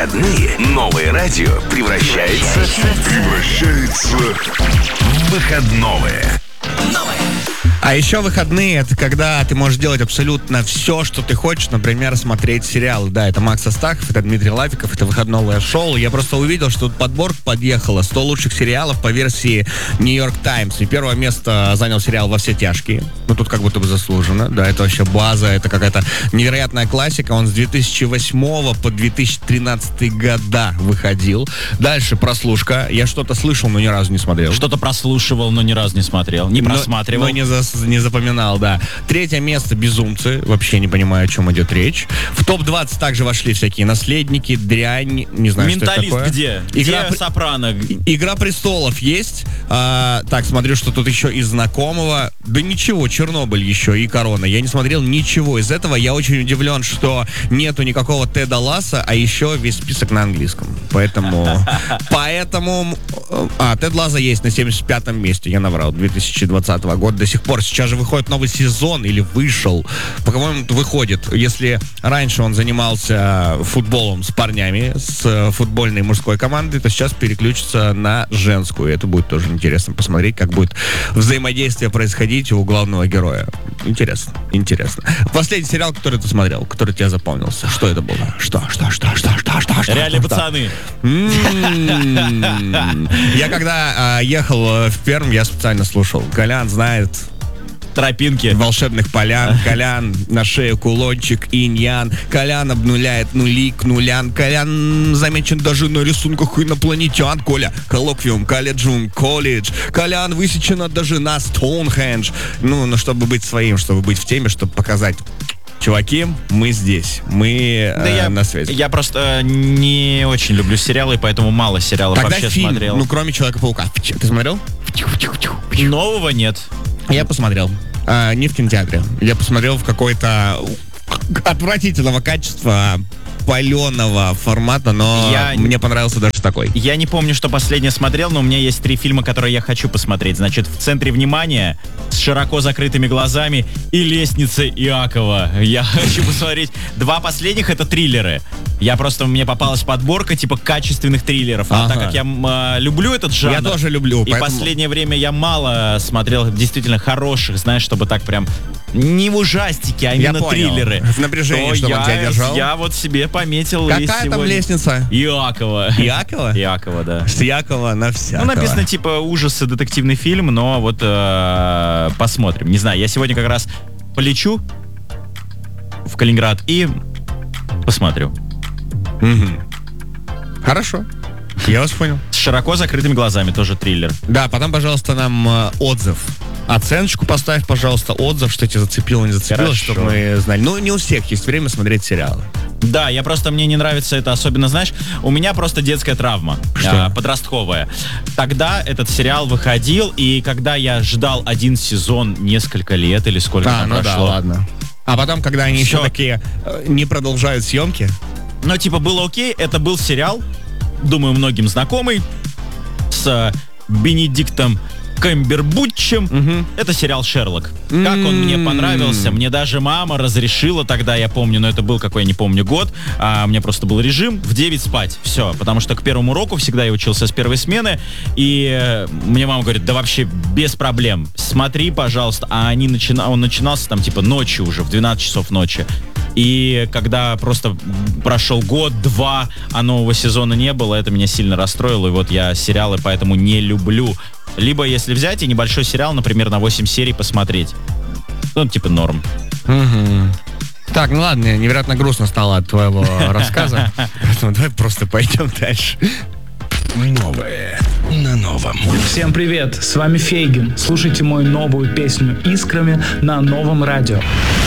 выходные новое радио превращается в выходное. А еще выходные — это когда ты можешь делать абсолютно все, что ты хочешь. Например, смотреть сериалы. Да, это Макс Астахов, это Дмитрий Лавиков, это выходное шоу. Я просто увидел, что тут подборка подъехала. 100 лучших сериалов по версии New York Times. И первое место занял сериал «Во все тяжкие». Ну, тут как будто бы заслуженно. Да, это вообще база, это какая-то невероятная классика. Он с 2008 по 2013 года выходил. Дальше «Прослушка». Я что-то слышал, но ни разу не смотрел. Что-то прослушивал, но ни разу не смотрел. Не просматривал. Но не запоминал, да. Третье место «Безумцы». Вообще не понимаю, о чем идет речь. В топ-20 также вошли всякие «Наследники», «Дрянь». Не знаю, «Менталист» что это такое. где? Где «Сопрано»? «Игра престолов» есть. Так, смотрю, что тут еще из знакомого. Да ничего, «Чернобыль» еще и «Корона». Я не смотрел ничего из этого. Я очень удивлен, что нету никакого Теда Ласса, а еще весь список на английском. Поэтому... Тед Ласса есть на 75-м месте. Я наврал. 2020 года до сих пор. Сейчас же выходит новый сезон, или вышел. По-моему, выходит. Если раньше он занимался футболом с парнями, с футбольной мужской командой, то сейчас переключится на женскую. Это будет тоже интересно посмотреть, как будет взаимодействие происходить у главного героя. Интересно. Последний сериал, который ты смотрел, который тебе запомнился. Что это было? Что? «Реальные пацаны». Я когда ехал в Пермь, я специально слушал. Колян знает «Тропинки». Волшебных полян. Колян на шее кулончик, инь-ян. Колян обнуляет нули к нулян. Колян замечен даже на рисунках инопланетян. Коля, коллоквиум, колледж. Колян высечена даже на Стоунхендж. Ну, чтобы быть своим, чтобы быть в теме, чтобы показать: чуваки, мы здесь, мы на связи. Я просто не очень люблю сериалы, поэтому мало сериалов тогда вообще фильм, смотрел. ну, кроме «Человека-паука». Ты смотрел? Нового нет. Я посмотрел. Не в кинотеатре. Я посмотрел в какой-то отвратительного качества, паленого формата, но мне понравился даже такой. Я не помню, что последнее смотрел, но у меня есть 3 фильма, которые я хочу посмотреть. Значит, «В центре внимания», «С широко закрытыми глазами» и «Лестница Иакова». Я хочу посмотреть. 2 последних — это триллеры. Мне попалась подборка типа качественных триллеров. А так как я люблю этот жанр... Я тоже люблю. И последнее время я мало смотрел действительно хороших, знаешь, чтобы так прям... Не в ужастике, а именно триллеры. В напряжении, чтобы он тебя держал. Я вот себе пометил. Какая там лестница? Иакова. Иакова? Иакова, да. С Якова на всякого. Ну, написано типа ужасы, детективный фильм, но вот посмотрим. Не знаю, я сегодня как раз полечу в Калининград и посмотрю. Хорошо. Я вас понял. С широко закрытыми глазами тоже триллер. Да, потом, пожалуйста, нам отзыв. Оценочку поставь, пожалуйста, отзыв, что тебя зацепило, не зацепило, хорошо, чтобы мы знали. Ну, не у всех есть время смотреть сериалы. Да, мне не нравится это, особенно, знаешь, у меня просто детская травма, подростковая. Тогда этот сериал выходил, и когда я ждал один сезон несколько лет или сколько там прошло. Да, ладно. А потом, когда они еще такие не продолжают съемки. Ну, типа, было окей, это был сериал, думаю, многим знакомый, с Бенедиктом Камбербэтчем. Это сериал «Шерлок». Как он мне понравился. Мне даже мама разрешила тогда, я помню, но это был какой, не помню, год. Мне просто был режим в 9 спать. Все, потому что к первому уроку всегда я учился с первой смены. И мне мама говорит: да вообще без проблем. Смотри, пожалуйста. А он начинался там типа ночью уже, в 12 часов ночи. И когда просто прошел год-два, а нового сезона не было, это меня сильно расстроило. И вот я сериалы поэтому не люблю. Либо если взять и небольшой сериал, например, на 8 серий посмотреть. Ну, типа норм. Так, ну ладно, невероятно грустно стало от твоего рассказа. Поэтому давай просто пойдем дальше. Новое на новом. Всем привет, с вами Фейгин. Слушайте мою новую песню «Искрами» на Новом радио.